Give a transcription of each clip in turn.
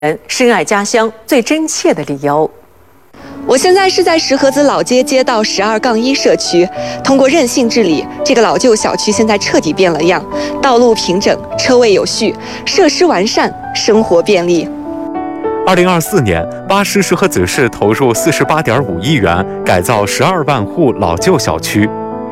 深爱家乡最真切的理由。 我现在是在石河子老街街道12-1社区，通过韧性治理，这个老旧小区现在彻底变了样，道路平整，车位有序，设施完善，生活便利。 2024年，巴师石河子市投入48.5亿元改造12万户老旧小区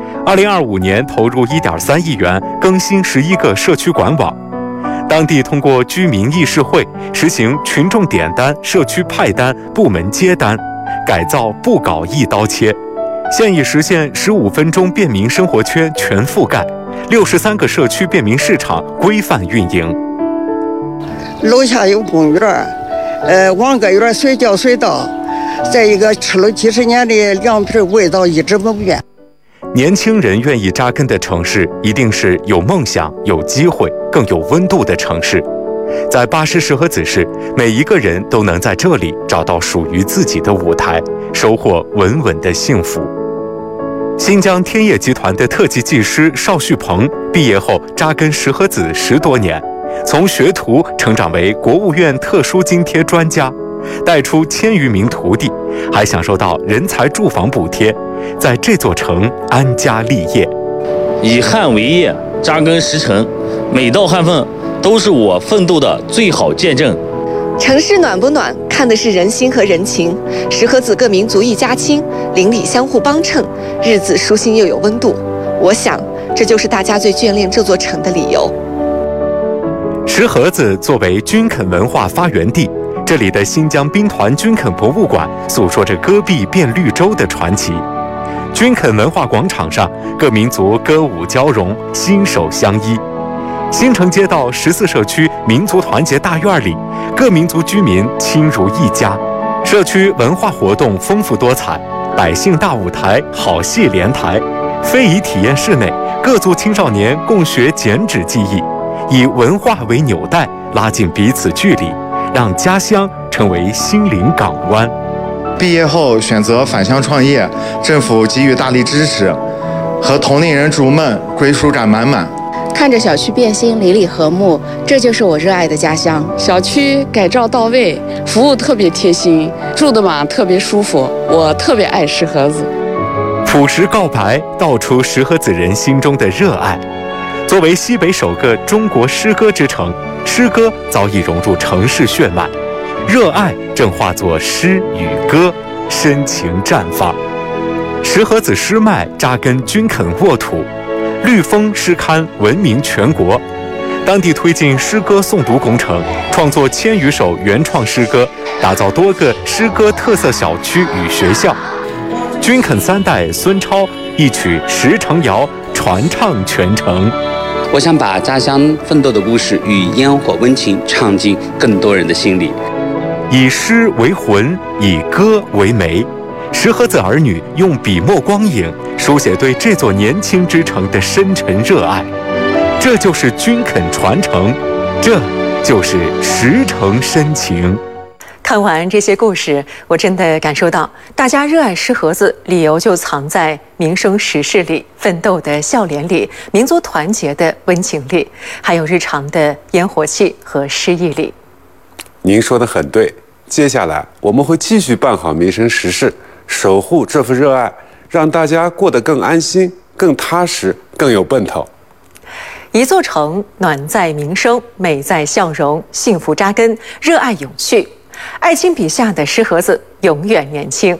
，2025年投入1.3亿元更新11个社区管网。当地通过居民议事会实行群众点单、社区派单、部门接单，改造不搞一刀切，现已实现15分钟便民生活圈全覆盖，63个社区便民市场规范运营。 楼下有公园，王各园随叫随到，再一个吃了几十年的凉皮，味道一直不变。 年轻人愿意扎根的城市，一定是有梦想、有机会、更有温度的城市。在巴师石河子市，每一个人都能在这里找到属于自己的舞台，收获稳稳的幸福。新疆天业集团的特级技师邵旭鹏毕业后扎根石河子10多年，从学徒成长为国务院特殊津贴专家，带出1000余名徒弟，还享受到人才住房补贴，在这座城安家立业。 以汉为业，扎根石城，每道汉缝都是我奋斗的最好见证。 城市暖不暖，看的是人心和人情。石河子各民族一家亲，邻里相互帮衬，日子舒心又有温度。我想，这就是大家最眷恋这座城的理由。 石河子作为军垦文化发源地，这里的新疆兵团军垦博物馆诉说着戈壁变绿洲的传奇。军垦文化广场上，各民族歌舞交融，心手相依。新城街道14社区民族团结大院里，各民族居民亲如一家。社区文化活动丰富多彩，百姓大舞台、好戏连台，非遗体验室内，各族青少年共学剪纸技艺，以文化为纽带，拉近彼此距离，让家乡成为心灵港湾。 毕业后选择返乡创业，政府给予大力支持，和同龄人逐梦，归属感满满。 看着小区变新，邻里和睦，这就是我热爱的家乡。 小区改造到位，服务特别贴心，住的嘛特别舒服，我特别爱石河子。 朴实告白，道出石河子人心中的热爱。作为西北首个中国诗歌之城，诗歌早已融入城市血脉，热爱正化作诗与歌，深情绽放。石河子诗脉扎根军垦沃土，绿风诗刊闻名全国。当地推进诗歌诵读工程，创作1000余首原创诗歌，打造多个诗歌特色小区与学校。军垦3代孙超一曲《石城谣》传唱全城。 我想把家乡奋斗的故事与烟火温情唱进更多人的心里。 以诗为魂，以歌为媒，石河子儿女用笔墨光影书写对这座年轻之城的深沉热爱。这就是军垦传承，这就是石城深情。 看完这些故事，我真的感受到大家热爱石河子，理由就藏在民生实事里、奋斗的笑脸里、民族团结的温情里，还有日常的烟火气和诗意里。 您说得很对，接下来我们会继续办好民生实事，守护这份热爱，让大家过得更安心、更踏实、更有奔头。 一座城，暖在民生，美在笑容，幸福扎根，热爱永续。艾青笔下的石河子永远年轻。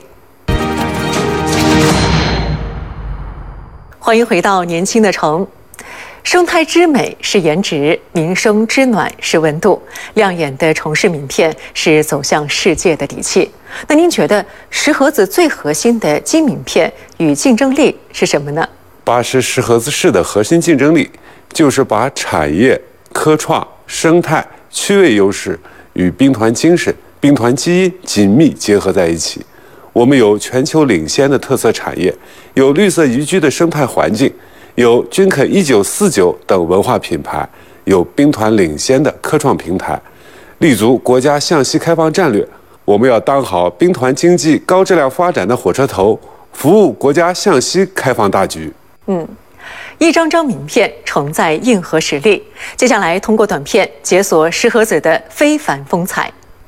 欢迎回到年轻的城。生态之美是颜值，民生之暖是温度，亮眼的城市名片是走向世界的底气。那您觉得石河子最核心的金名片与竞争力是什么呢？ 巴师石河子市的核心竞争力就是把产业、科创、生态、区位优势与兵团精神、兵团基因紧密结合在一起。我们有全球领先的特色产业，有绿色宜居的生态环境，有军垦1949等文化品牌，有兵团领先的科创平台，立足国家向西开放战略。我们要当好兵团经济高质量发展的火车头，服务国家向西开放大局。 一张张名片承载硬核实力。接下来通过短片解锁石河子的非凡风采。